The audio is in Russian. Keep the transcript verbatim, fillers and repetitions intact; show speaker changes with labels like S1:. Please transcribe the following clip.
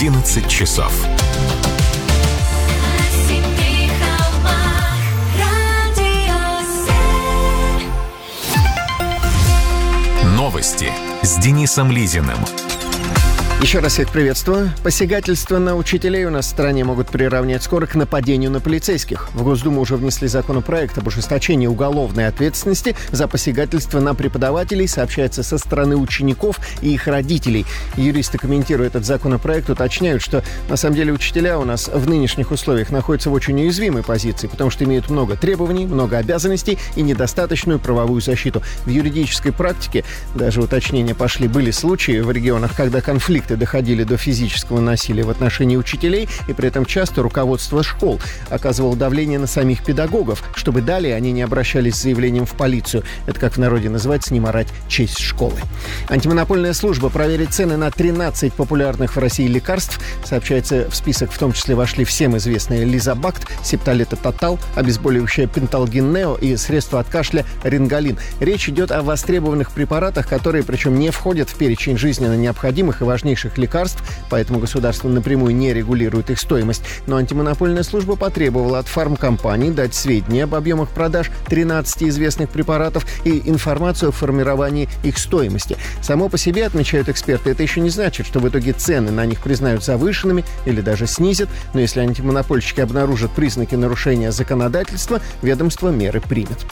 S1: одиннадцать часов. Новости с Денисом Лизиным.
S2: Еще раз всех приветствую. Посягательства на учителей у нас в стране могут приравнять скоро к нападению на полицейских. В Госдуму уже внесли законопроект об ужесточении уголовной ответственности за посягательство на преподавателей, сообщается со стороны учеников и их родителей. Юристы, комментируя этот законопроект, уточняют, что на самом деле учителя у нас в нынешних условиях находятся в очень уязвимой позиции, потому что имеют много требований, много обязанностей и недостаточную правовую защиту. В юридической практике, даже уточнения пошли, были случаи в регионах, когда конфликты доходили до физического насилия в отношении учителей, и при этом часто руководство школ оказывало давление на самих педагогов, чтобы далее они не обращались с заявлением в полицию. Это, как в народе называется, не марать честь школы. Антимонопольная служба проверит цены на тринадцать популярных в России лекарств. Сообщается, в список в том числе вошли всем известные Лизабакт, Септолета Тотал, обезболивающее Пенталгин Нео и средство от кашля Рингалин. Речь идет о востребованных препаратах, которые, причем, не входят в перечень жизненно необходимых и важнейших лекарств, поэтому государство напрямую не регулирует их стоимость. Но антимонопольная служба потребовала от фармкомпаний дать сведения об объемах продаж тринадцати известных препаратов и информацию о формировании их стоимости. Само по себе, отмечают эксперты, это еще не значит, что в итоге цены на них признают завышенными или даже снизят, но если антимонопольщики обнаружат признаки нарушения законодательства, ведомство меры примет.